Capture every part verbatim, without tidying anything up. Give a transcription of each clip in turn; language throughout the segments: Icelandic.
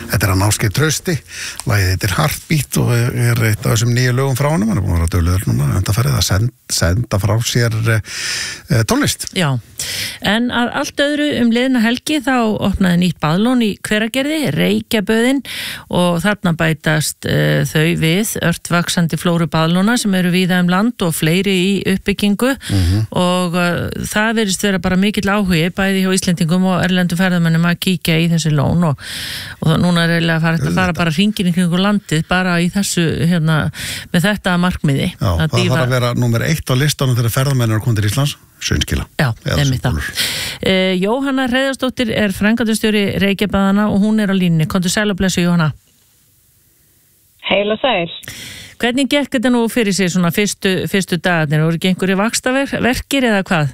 Þetta er hann Ásgeir Trausti, lagið heitir Heartbeat og er eitt af þessum nýju lögum frá honum, hann er búin að vera duglegur núna, undanfarið að send, senda frá sér uh, tónlist. Já, en að allt öðru um liðna helgi þá opnaði nýtt baðlón í Hveragerði, Reykjaböðin og þarna bætast uh, þau við örtvaksandi flóru baðlóna sem eru víða um land og fleiri í uppbyggingu mm-hmm. og uh, það verðist vera bara mikill áhugi bæði hjá Íslendingum og erlendum ferðamönnum að kíkja í þessi lón og, og núna er eiginlega að fara, að fara bara hringinn í kringu landið bara í þessu hérna, með þetta markmiði. Já, það þarf að vera númer eitt á listanum þegar ferðamenn eru komnir til Íslands, Saunskila. Já, einmitt það. Uh, Jóhanna Hreiðarsdóttir er framkvæmdastjóri Reykjabaðana og hún er á línunni. Komdu sæl og blessu, Jóhanna. Heil og sæl. Hvernig gekk þetta nú fyrir sig svona fyrstu, fyrstu dagarnir? Voru ekki einhverju vaxtaverkir eða hvað?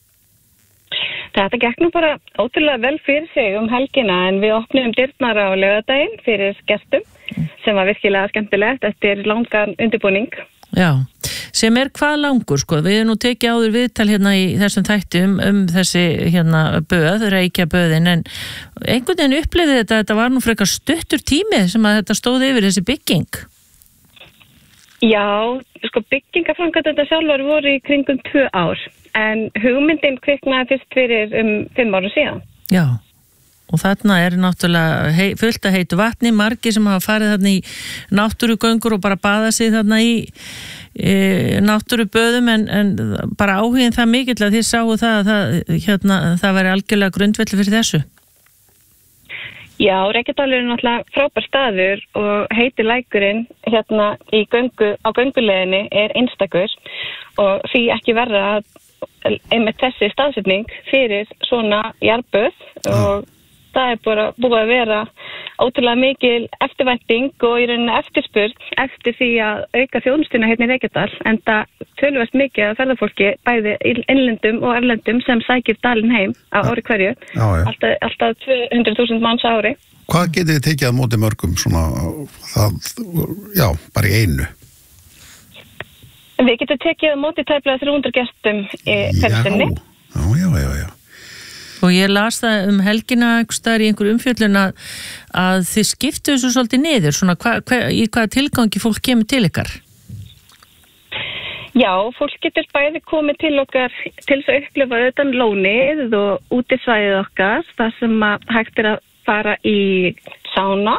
Þetta gekk nú bara ótrúlega vel fyrir sig um helgina en við opnum dyrnar á laugardaginn fyrir gestum sem var virkilega skemmtilegt eftir langan undirbúning. Já, sem er hvað langur sko, við erum nú tekið áður viðtal hérna í þessum þætti um, um þessi hérna böð, Reykjaböðin en einhvern veginn upplifði þetta, þetta var nú frekar stuttur tími sem að þetta stóð yfir þessi bygging. Já, sko byggingaframkvæmdirnar sjálfar voru í kringum tvö ár en hugmyndin kviknaði fyrst fyrir um fimm ára síðan. Já, og þarna er náttúrulega hei, fullt að heitu vatni, margir sem hafa farið þarna í náttúrugöngur og bara baða sig þarna í e, náttúruböðum en, en bara áhugin það mikill að þið sáu það að það, hérna, það væri algjörlega grundvelli fyrir þessu. Já, Reykjadalur er náttúrulega frábær staður og heiti lækurinn hérna í göngu, á gönguleiðinni er einstakur og því ekki verða að einmitt þessi staðsetning fyrir svona jarböð og það er bara búið að vera ótrúlega mikil eftirvænting og í rauninni eftirspurn eftir því að auka þjónustuna hérna í Reykjadal en það töluvert mikið að ferðafólki bæði innlendum og erlendum sem sækir dalinn heim á ári hverju, já, já. Alltaf, alltaf tvö hundruð þúsund manns á ári. Hvað getið þið tekið að móti mörgum svona, það, já, bara í einu? Við getum tekið að móti tæplega þrjú hundruð gestum í ferðinni. Já, já, já, já. Og ég las það um helgina einhverstaðar í einhver umfjöllun að, að þið skiptu þessu svolítið niður, svona hva, hva, í hvaða tilgangi fólk kemur til ykkar? Já, fólk getur bæði komið til okkar til þess að upplifa utan lónið og útisvæðið okkar, þar sem að hægt er að fara í sána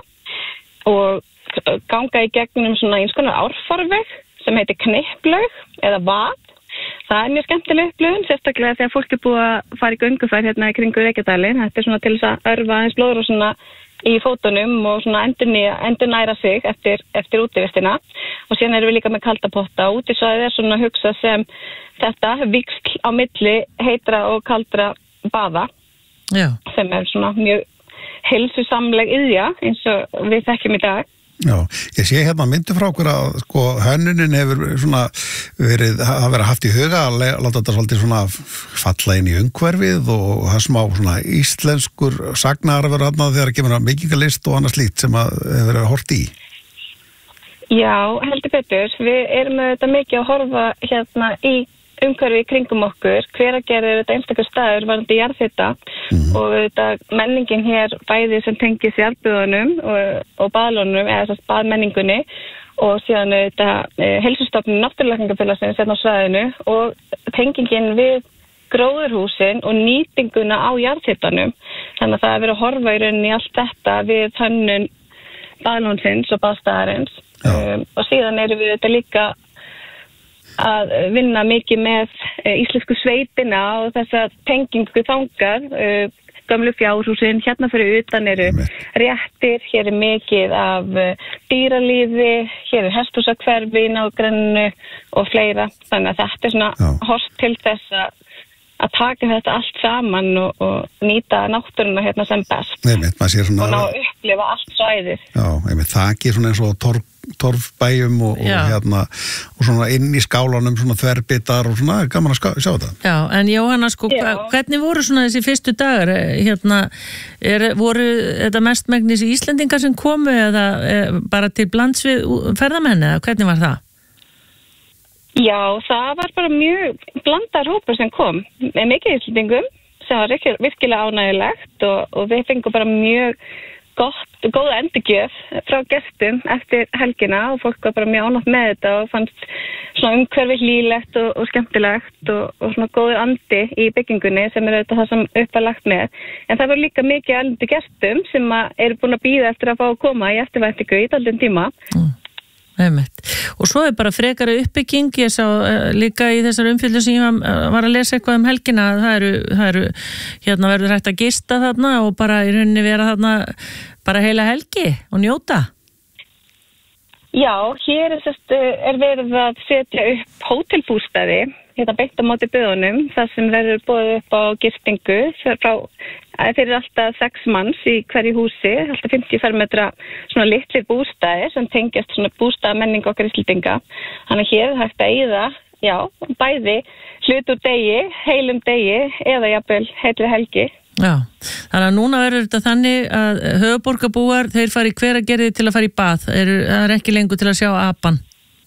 og ganga í gegnum svona eins konar árfarveg sem heitir Knipplaug eða vað. Það er mjög skemmtileg upplifun, sérstaklega þegar fólk er búið að fara í göngufærð hérna í kringu Reykjadalinn. Þetta er svona til þess að örfa aðeins blóðrásina í fótunum og svona endurnæra sig eftir, eftir útivistina. Og síðan erum við líka með kaldapotta. Útisvæðið er svona hugsað sem þetta víxl á milli heitra og kaldra baða. Já. Sem er svona mjög heilsusamleg iðja eins og við þekkjum í dag. Já, ég sé hérna myndu frá okkur að sko hönnunin hefur svona verið, hafa verið haft í huga að láta þetta svolítið svona falla inn í umhverfið og það smá svona íslenskur sagnaarfur hérna þegar kemur að byggingalist og annað slíkt sem að hefur verið hort í. Já, heldur betur. Við erum auðvitað mikið að horfa hérna í umhverfi í kringum okkur. Hveragerði er þetta einstakur staður varðandi jarðhita mm. og auðvitað menningin hér bæði sem tengis jarðböðunum og, og baðlónum eða þess baðmenningunni og síðan auðvitað e, heilsustofnun náttúrulækningafélagsins hérna á svæðinu og tengingin við gróðurhúsin og nýtinguna á jarðhitanum. Þannig að það er verið að horfa í rauninni allt þetta við hönnun baðlónsins og baðstæðarins um, og síðan erum við auðvitað líka að vinna mikið með uh, íslensku sveitina og þess að tengingu þangað, uh, gömlu fjárhúsin, hérna fyrir utan eru réttir, hér er mikið af uh, dýralífi, hér er hesthúsakverfi í nágrennu og fleira, þannig að þetta er svona Já. Hort til þess að að taka þetta allt saman og, og nýta náttúruna hérna sem best Nei, mitt, svona, og ná að upplifa allt svæðið. Já, einmitt, það ekki svona eins og torf, torfbæjum og, og, hérna, og svona inn í skálanum svona þverbitar og svona, gaman að ská, sjá þetta. Já, en Jóhanna, sko, hva, hvernig voru svona þessi fyrstu dagar? Hérna, er, voru þetta mestmegnis Íslendingar sem komu eða er, bara til blands við ferðamenn eða hvernig var það? Já, það var bara mjög blandar hópur sem kom með mikið Íslendingum sem var virkilega ánægilegt og, og við fengum bara mjög gott, góða endurgjöf frá gestum eftir helgina og fólk var bara mjög ánægt með þetta og fannst svona umhverfi hlýlegt og, og skemmtilegt og, og svona góður andi í byggingunni sem er auðvitað það sem upp er lagt með. En það var líka mikið erlendu gestum sem eru búin að bíða eftir að fá að koma í eftirvæntingu í dálítinn tíma. Mm. Einmitt. Og svo er bara frekara uppbygging, ég sá uh, líka í þessar umfylgju sem ég var að lesa eitthvað um helgina, það eru, það eru hérna verður hægt að gista þarna og bara í rauninni vera þarna bara heila helgi og njóta. Já, hér er, sest, er verið að setja upp hótelbústaði, hérna beint á móti böðunum, það sem verður boðið upp á gistingu frá fyrir alltaf sex manns í hverju húsi, alltaf fimmtíu fermetra svona litlir bústaðir sem tengjast svona bústaðamenning okkar Íslendinga. Þannig að hér er hægt að eyða, já, bæði hlut úr degi, heilum degi eða jafnvel heilri helgi. Já, þannig að núna verður þetta þannig að höfuðborgarbúar, þeir fara í Hveragerði til að fara í bað, er, er ekki lengur til að sjá apan.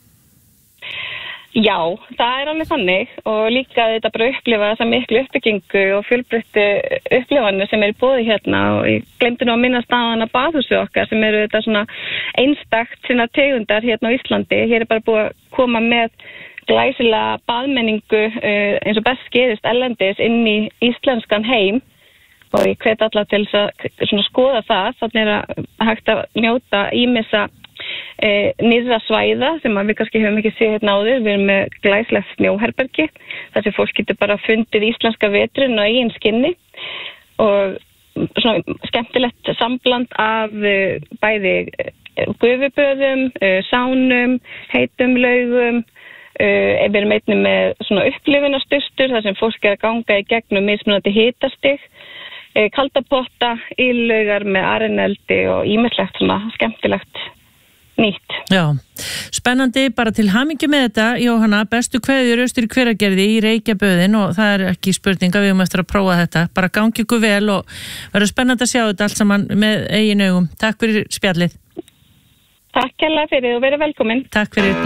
Já, það er alveg þannig og líka þetta bara upplifa þessa miklu uppbyggingu og fjölbreyttu upplifanir sem er í boði hérna og ég glemdi nú að minna staðan að baðhúsi okkar sem eru þetta svona einstakt sinna tegundar hérna á Íslandi. Hér er bara búið að koma með glæsilega baðmenningu eins og best gerist erlendis inn í íslenskan heim og ég hvet alla til að svona skoða það, þannig er að hægt að njóta ýmissa E, nýrra svæða sem við kannski höfum ekki séð hérna áður. Við erum með glæslegt snjóherbergi þar sem fólk getur bara fundið íslenska veturinn á eigin skinni og svona skemmtilegt sambland af uh, bæði gufuböðum, uh, sánum, heitum laugum. Uh, við erum einnig með svona upplifunarstustur þar sem fólk er að ganga í gegnum mismunandi hitastig, uh, kaldapotta, ílaugar með arineldi og ýmislegt svona skemmtilegt nýtt. Já, spennandi, bara til hamingju með þetta, Jóhanna, bestu kveðjur austur í Hveragerði í Reykjaböðin og það er ekki spurninga, við höfum eftir að prófa þetta, bara gangi ykkur vel og verður spennandi að sjá þetta allt saman með eigin augum. Takk fyrir spjallið. Takk hérlega fyrir og verið velkomin. Takk fyrir.